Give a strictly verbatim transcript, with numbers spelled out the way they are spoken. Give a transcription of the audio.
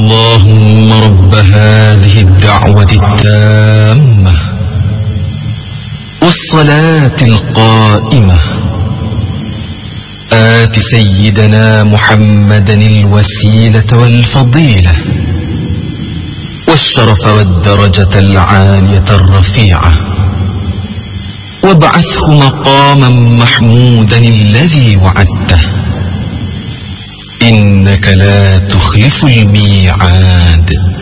اللهم رب هذه الدعوة التامة والصلاة القائمة آت سيدنا محمدا الوسيلة والفضيلة والشرف والدرجة العالية الرفيعة وابعثه مقاما محمودا الذي وعدته إنك لا تخلف الميعاد.